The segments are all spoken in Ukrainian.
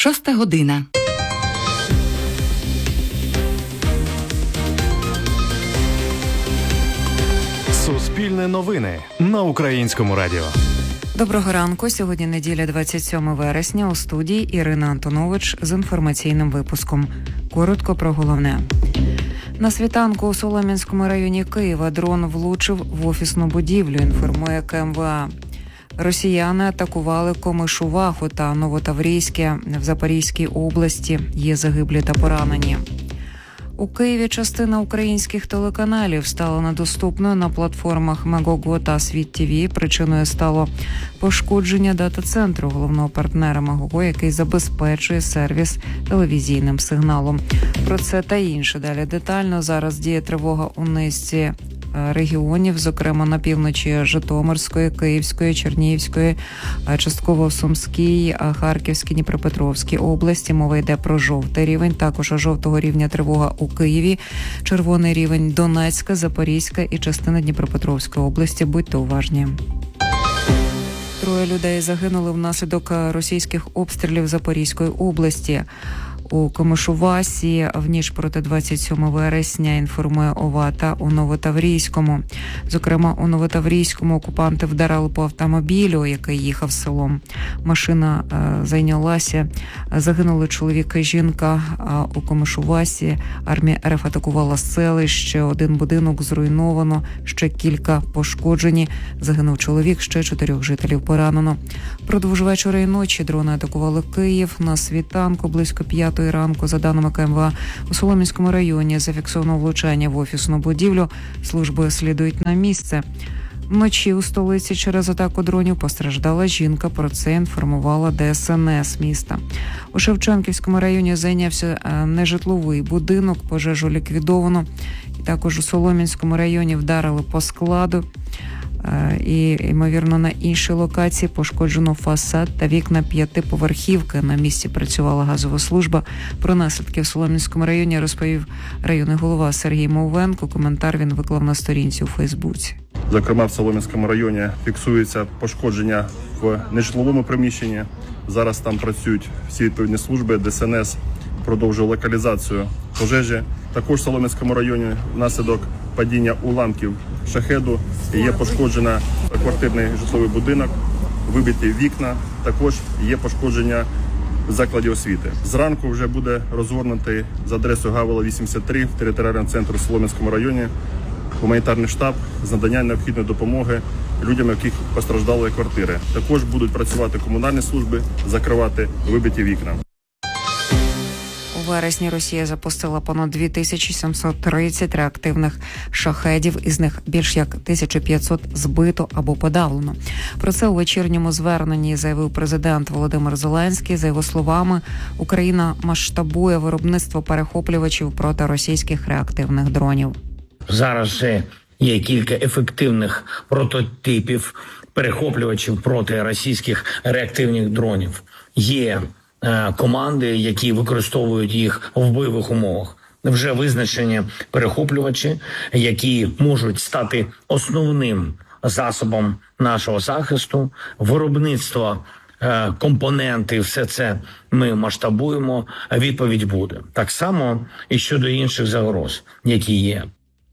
6 година. Суспільне новини на Українському радіо. Доброго ранку. Сьогодні неділя, 27 вересня. У студії Ірина Антонович з інформаційним випуском. Коротко про головне. На світанку у Солом'янському районі Києва дрон влучив в офісну будівлю, інформує КМВА. Росіяни атакували Комишуваху та Новотаврійське в Запорізькій області. Є загиблі та поранені. У Києві частина українських телеканалів стала недоступною на платформах Мегого та Світ ТВ. Причиною стало пошкодження дата-центру головного партнера Мегого, який забезпечує сервіс телевізійним сигналом. Про це та інше далі детально. Зараз діє тривога у низці регіонів, зокрема на півночі Житомирської, Київської, Чернігівської, частково в Сумській, Харківській, Дніпропетровській області. Мова йде про жовтий рівень. Також жовтого рівня тривога у Києві, червоний рівень Донецька, Запорізька і частина Дніпропетровської області. Будьте уважні. 3 людей загинули внаслідок російських обстрілів Запорізької області. У Комишувасі в ніч проти 27 вересня, інформує ОВА, та у Новотаврійському. Зокрема, у Новотаврійському окупанти вдарили по автомобілю, який їхав селом. Машина зайнялася. Загинули чоловік і жінка. А у Комишувасі армія РФ атакувала селище. 1 будинок зруйновано, ще кілька пошкоджені. Загинув чоловік, ще 4 жителів поранено. Продовж вечора і ночі дрони атакували Київ. На світанку близько 5 ранку, за даними КМВА, у Солом'янському районі зафіксовано влучання в офісну будівлю. Служби слідують на місце. Вночі у столиці через атаку дронів постраждала жінка. Про це інформувала ДСНС міста. У Шевченківському районі зайнявся нежитловий будинок. Пожежу ліквідовано. І також у Солом'янському районі вдарили по складу. І, ймовірно, на іншій локації пошкоджено фасад та вікна 5-поверхівки. На місці працювала газова служба. Про наслідки в Солом'янському районі розповів районний голова Сергій Мовенко. Коментар він виклав на сторінці у Фейсбуці. Зокрема, в Солом'янському районі фіксується пошкодження в нежитловому приміщенні. Зараз там працюють всі відповідні служби. ДСНС продовжує локалізацію пожежі. Також в Солом'янському районі внаслідок падіння уламків шахеду є пошкоджена квартирний житловий будинок, вибиті вікна, також є пошкодження закладів освіти. Зранку вже буде розгорнутий за адресою Гавела 83 в територіальному центрі в Солом'янському районі гуманітарний штаб з надання необхідної допомоги людям, яких постраждали квартири. Також будуть працювати комунальні служби, закривати вибиті вікна. У вересні Росія запустила понад 2730 реактивних шахедів, із них більш як 1500 збито або подавлено. Про це у вечірньому зверненні заявив президент Володимир Зеленський. За його словами, Україна масштабує виробництво перехоплювачів проти російських реактивних дронів. Зараз вже є кілька ефективних прототипів перехоплювачів проти російських реактивних дронів. Є команди, які використовують їх в бойових умовах. Вже визначені перехоплювачі, які можуть стати основним засобом нашого захисту, виробництво компоненти, все це ми масштабуємо, відповідь буде. Так само і щодо інших загроз, які є.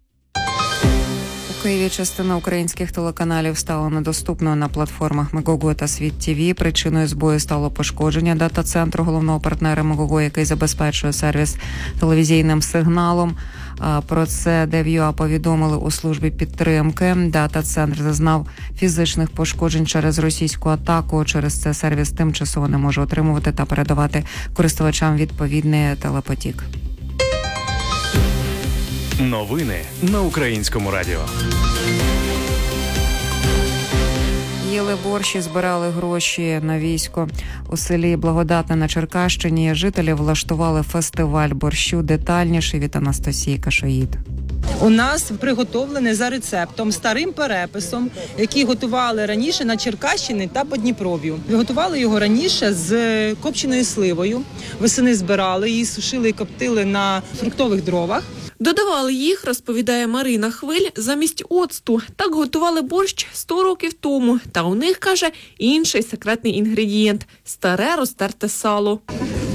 У Києві частина українських телеканалів стала недоступною на платформах Мегого та Світ ТВ. Причиною збою стало пошкодження дата-центру головного партнера Мегого, який забезпечує сервіс телевізійним сигналом. Про це ДВЮА повідомили у службі підтримки. Дата-центр зазнав фізичних пошкоджень через російську атаку. Через це сервіс тимчасово не може отримувати та передавати користувачам відповідний телепотік. Новини на Українському радіо. Їли борщі, збирали гроші на військо. У селі Благодатне на Черкащині жителі влаштували фестиваль борщу. Детальніше від Анастасії Кашоїд. У нас приготовлене за рецептом, старим переписом, який готували раніше на Черкащині та Подніпров'ю. Готували його раніше з копченою сливою. Восени збирали її, сушили і коптили на фруктових дровах. Додавали їх, розповідає Марина Хвиль, замість оцту. Так готували борщ 100 років тому. Та у них, каже, інший секретний інгредієнт – старе розтерте сало.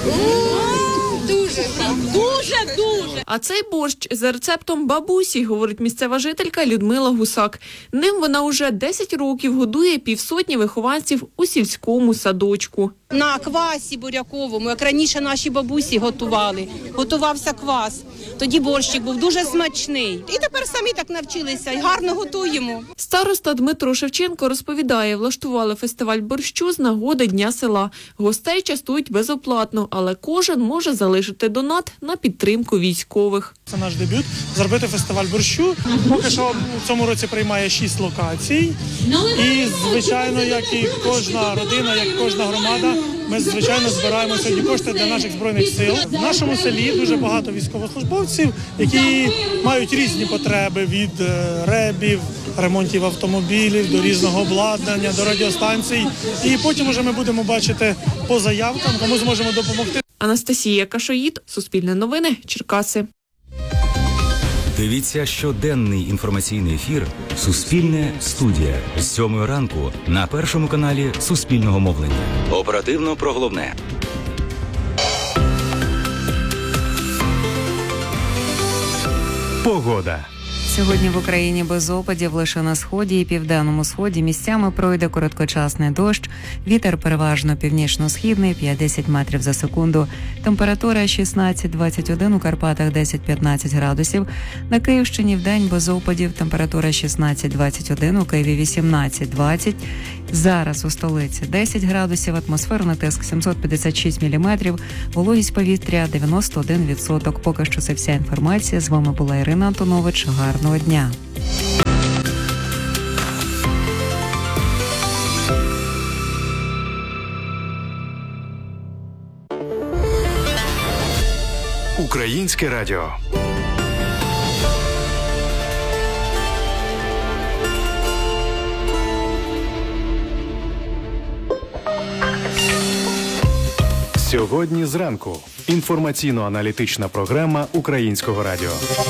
Дуже. А цей борщ за рецептом бабусі, говорить місцева жителька Людмила Гусак. Ним вона уже 10 років годує 150 вихованців у сільському садочку. На квасі буряковому, як раніше наші бабусі готували. Готувався квас. Тоді борщик був дуже смачний. І тепер самі так навчилися і гарно готуємо. Староста Дмитро Шевченко розповідає, влаштували фестиваль борщу з нагоди Дня села. Гостей частують безоплатно, але кожен може залишити донат на підтримку військових. Це наш дебют – зробити фестиваль борщу. Поки що у цьому році приймає 6 локацій. І, звичайно, як і кожна родина, як кожна громада, ми, звичайно, збираємо сьогодні кошти для наших Збройних сил. В нашому селі дуже багато військовослужбовців, які мають різні потреби від ребів, ремонтів автомобілів, до різного обладнання, до радіостанцій. І потім вже ми будемо бачити по заявкам, кому зможемо допомогти. Анастасія Кашоїд, Суспільне новини, Черкаси. Дивіться щоденний інформаційний ефір «Суспільне студія» з 7 ранку на Першому каналі Суспільного мовлення. Оперативно про головне. Погода. Сьогодні в Україні без опадів, лише на сході і південному сході місцями пройде короткочасний дощ. Вітер переважно північно-східний, 5-10 метрів за секунду. Температура 16-21, у Карпатах 10-15 градусів. На Київщині вдень без опадів, температура 16-21, у Києві 18-20. Зараз у столиці 10 градусів, атмосферний тиск 756 міліметрів, вологість повітря 91%. Поки що це вся інформація. З вами була Ірина Антонович. Гарного дня. Українське радіо. Сьогодні зранку. Інформаційно-аналітична програма Українського радіо.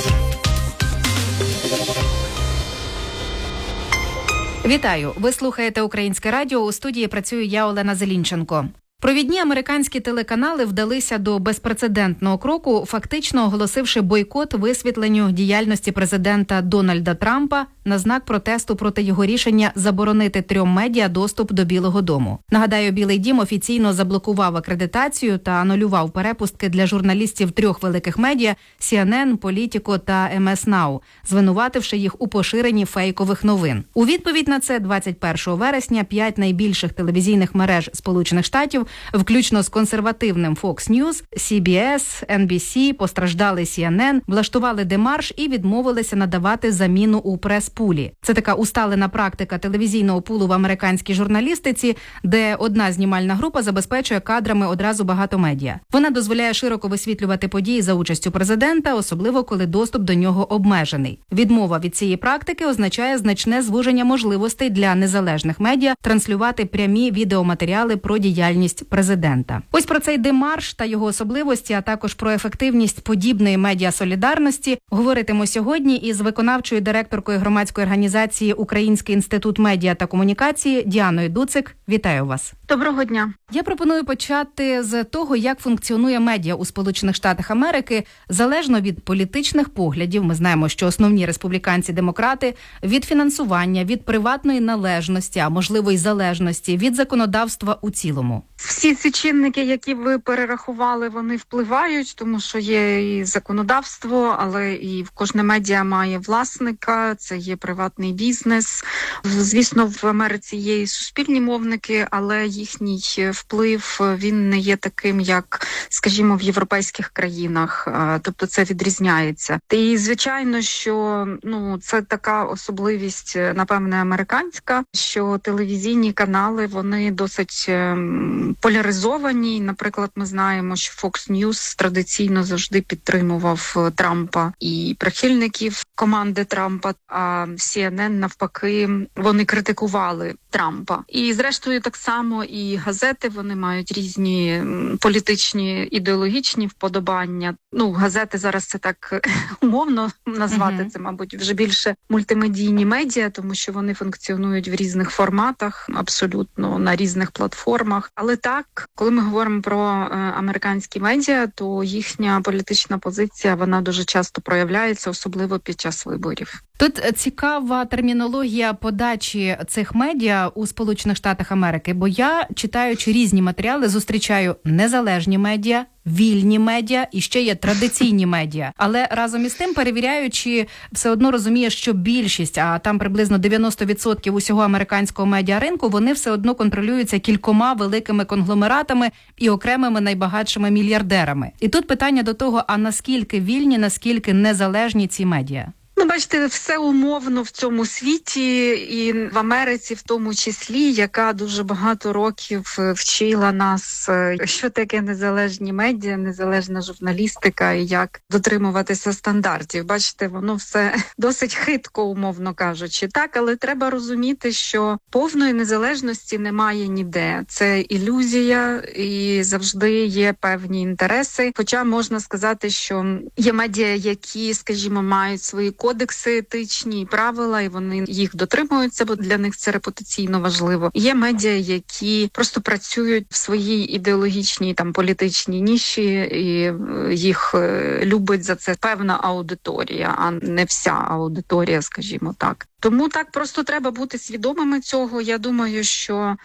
Вітаю! Ви слухаєте Українське радіо. У студії працюю я, Олена Зелінченко. Провідні американські телеканали вдалися до безпрецедентного кроку, фактично оголосивши бойкот висвітленню діяльності президента Дональда Трампа на знак протесту проти його рішення заборонити 3 медіа доступ до Білого дому. Нагадаю, Білий дім офіційно заблокував акредитацію та анулював перепустки для журналістів 3 великих медіа – CNN, Politico та MS Now, звинувативши їх у поширенні фейкових новин. У відповідь на це 21 вересня 5 найбільших телевізійних мереж Сполучених Штатів, включно з консервативним Fox News, CBS, NBC, постраждали CNN, влаштували демарш і відмовилися надавати заміну у прес-пулі. Це така усталена практика телевізійного пулу в американській журналістиці, де одна знімальна група забезпечує кадрами одразу багато медіа. Вона дозволяє широко висвітлювати події за участю президента, особливо коли доступ до нього обмежений. Відмова від цієї практики означає значне звуження можливостей для незалежних медіа транслювати прямі відеоматеріали про діяльність президента. Ось про цей демарш та його особливості, а також про ефективність подібної медіасолідарності говоритиму сьогодні із виконавчою директоркою громадської організації Український інститут медіа та комунікації Діаною Дуцик. Вітаю вас. Доброго дня. Я пропоную почати з того, як функціонує медіа у Сполучених Штатах Америки, залежно від політичних поглядів. Ми знаємо, що основні республіканці-демократи від фінансування, від приватної належності, а можливо й залежності, від законодавства у цілому. Всі ці чинники, які ви перерахували, вони впливають, тому що є і законодавство, але і кожне медіа має власника, це є приватний бізнес. Звісно, в Америці є і суспільні мовники, але їхній вплив, він не є таким, як, скажімо, в європейських країнах, тобто це відрізняється. І, звичайно, що це така особливість, напевне, американська, що телевізійні канали, вони досить поляризовані. Наприклад, ми знаємо, що Fox News традиційно завжди підтримував Трампа і прихильників команди Трампа, а CNN, навпаки, вони критикували Трампа. І зрештою так само і газети, вони мають різні політичні, ідеологічні вподобання. Газети зараз це так умовно назвати, це, мабуть, вже більше мультимедійні медіа, тому що вони функціонують в різних форматах, абсолютно на різних платформах. Але так, коли ми говоримо про американські медіа, то їхня політична позиція, вона дуже часто проявляється, особливо під час виборів. Тут цікава термінологія подачі цих медіа у Сполучених Штатах Америки, бо я, читаючи різні матеріали, зустрічаю незалежні медіа, вільні медіа і ще є традиційні медіа. Але разом із тим, перевіряючи, все одно розуміє, що більшість, а там приблизно 90% усього американського медіаринку, вони все одно контролюються кількома великими конгломератами і окремими найбагатшими мільярдерами. І тут питання до того, а наскільки вільні, наскільки незалежні ці медіа? Бачите, все умовно в цьому світі і в Америці в тому числі, яка дуже багато років вчила нас, що таке незалежні медіа, незалежна журналістика і як дотримуватися стандартів. Бачите, воно все досить хитко, умовно кажучи. Так, але треба розуміти, що повної незалежності немає ніде. Це ілюзія і завжди є певні інтереси. Хоча можна сказати, що є медіа, які, скажімо, мають свої кодекси етичні і правила, і вони їх дотримуються, бо для них це репутаційно важливо. Є медіа, які просто працюють в своїй ідеологічній політичній ніші, і їх любить за це певна аудиторія, а не вся аудиторія, скажімо так. Тому так просто треба бути свідомими цього. Я думаю, що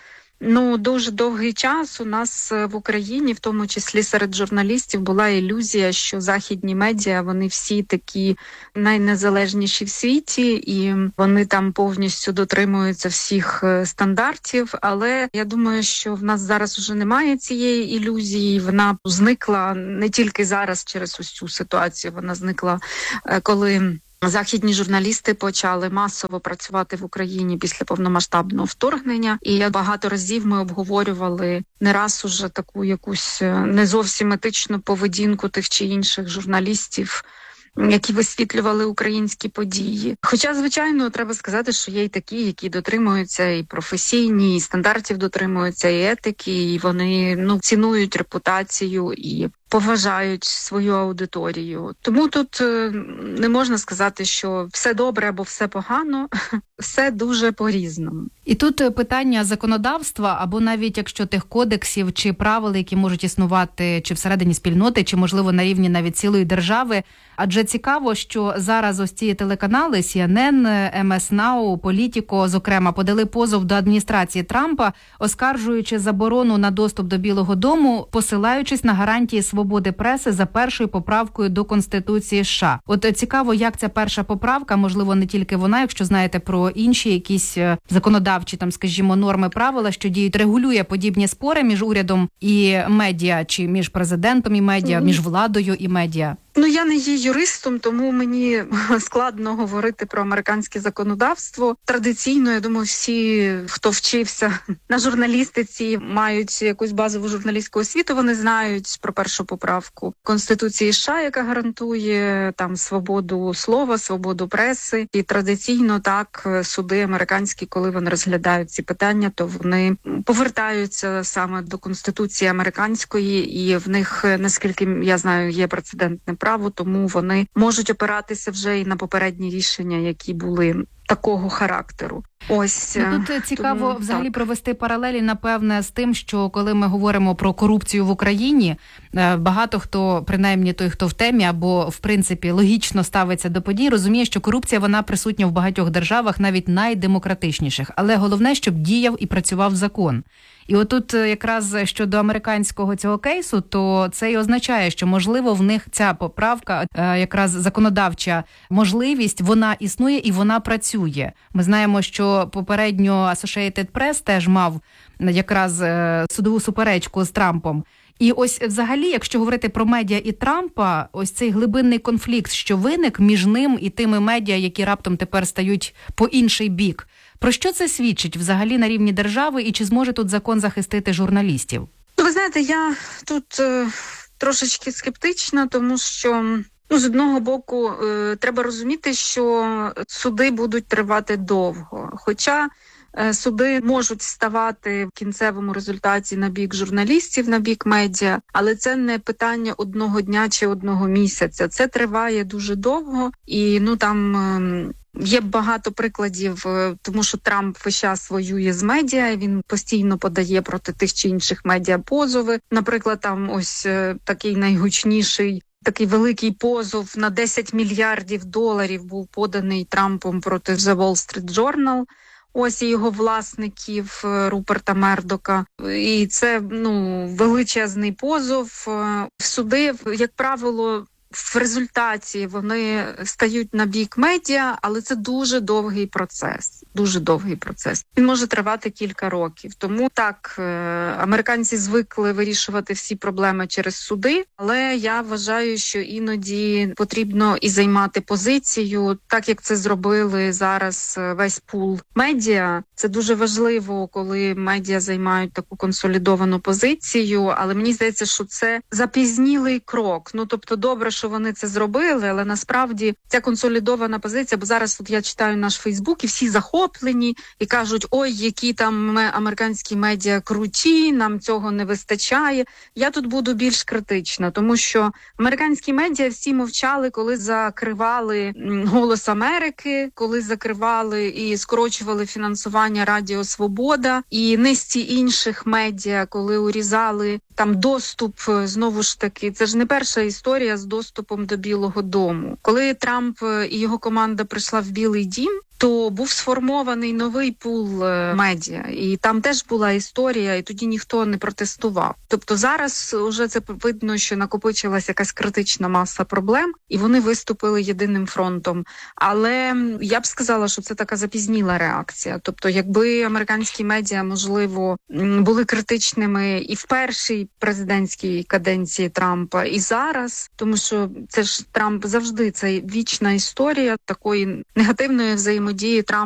дуже довгий час у нас в Україні, в тому числі серед журналістів, була ілюзія, що західні медіа, вони всі такі найнезалежніші в світі, і вони там повністю дотримуються всіх стандартів. Але я думаю, що в нас зараз вже немає цієї ілюзії. Вона зникла не тільки зараз через ось цю ситуацію, вона зникла, коли західні журналісти почали масово працювати в Україні після повномасштабного вторгнення. І багато разів ми обговорювали не раз уже таку якусь не зовсім етичну поведінку тих чи інших журналістів, які висвітлювали українські події. Хоча, звичайно, треба сказати, що є й такі, які дотримуються і професійні, і стандартів дотримуються, і етики, і вони цінують репутацію і поважають свою аудиторію. Тому тут не можна сказати, що все добре або все погано, все дуже по-різному. І тут питання законодавства, або навіть якщо тих кодексів чи правил, які можуть існувати чи всередині спільноти, чи, можливо, на рівні навіть цілої держави. Адже цікаво, що зараз ось ці телеканали CNN, MS Now, Politico, зокрема, подали позов до адміністрації Трампа, оскаржуючи заборону на доступ до Білого дому, посилаючись на гарантії свободи преси за першою поправкою до Конституції США. От цікаво, як ця перша поправка, можливо, не тільки вона, якщо знаєте про інші якісь законодавчі, скажімо, норми, правила, що діють, регулює подібні спори між урядом і медіа, чи між президентом і медіа, між владою і медіа. Я не є юристом, тому мені складно говорити про американське законодавство. Традиційно, я думаю, всі, хто вчився на журналістиці, мають якусь базову журналістську освіту, вони знають про першу поправку Конституції США, яка гарантує свободу слова, свободу преси. І традиційно так суди американські, коли вони розглядають ці питання, то вони повертаються саме до Конституції американської, і в них, наскільки я знаю, є прецедентне право, тому вони можуть опиратися вже і на попередні рішення, які були такого характеру. Ось тут цікаво взагалі провести паралелі, напевне, з тим, що коли ми говоримо про корупцію в Україні, багато хто, принаймні той, хто в темі, або в принципі логічно ставиться до подій, розуміє, що корупція, вона присутня в багатьох державах, навіть найдемократичніших. Але головне, щоб діяв і працював закон. І отут якраз щодо американського цього кейсу, то це і означає, що, можливо, в них ця поправка, якраз законодавча можливість, вона існує і вона працює. Ми знаємо, що попередньо Associated Press теж мав якраз судову суперечку з Трампом. І ось взагалі, якщо говорити про медіа і Трампа, ось цей глибинний конфлікт, що виник між ним і тими медіа, які раптом тепер стають по інший бік. Про що це свідчить взагалі на рівні держави і чи зможе тут закон захистити журналістів? Ви знаєте, я тут трошечки скептична, тому що з одного боку треба розуміти, що суди будуть тривати довго. Хоча суди можуть ставати в кінцевому результаті на бік журналістів, на бік медіа, але це не питання одного дня чи одного місяця. Це триває дуже довго, і там є багато прикладів, тому що Трамп весь час воює з медіа, він постійно подає проти тих чи інших медіа позови. Наприклад, там ось такий найгучніший, такий великий позов на $10 мільярдів був поданий Трампом проти The Wall Street Journal. Ось і його власників Руперта Мердока. І це, величезний позов. В суди, як правило, в результаті вони стають на бік медіа, але це дуже довгий процес. Дуже довгий процес. Він може тривати кілька років. Тому так, американці звикли вирішувати всі проблеми через суди, але я вважаю, що іноді потрібно і займати позицію, так як це зробили зараз весь пул медіа. Це дуже важливо, коли медіа займають таку консолідовану позицію, але мені здається, що це запізнілий крок. Тобто добре, що вони це зробили, але насправді ця консолідована позиція, бо зараз я читаю наш Фейсбук, і всі захоплені, і кажуть, ой, які там американські медіа круті, нам цього не вистачає. Я тут буду більш критична, тому що американські медіа всі мовчали, коли закривали «Голос Америки», коли закривали і скорочували фінансування Радіо Свобода, і низці інших медіа, коли урізали там доступ, знову ж таки, це ж не перша історія з доступом до Білого дому. Коли Трамп і його команда прийшла в Білий дім, то був сформований новий пул медіа, і там теж була історія, і тоді ніхто не протестував. Тобто зараз вже це видно, що накопичилася якась критична маса проблем, і вони виступили єдиним фронтом. Але я б сказала, що це така запізніла реакція. Тобто, якби американські медіа, можливо, були критичними і в першій президентській каденції Трампа, і зараз, тому що це ж Трамп завжди, це вічна історія такої негативної взаємодії Трампа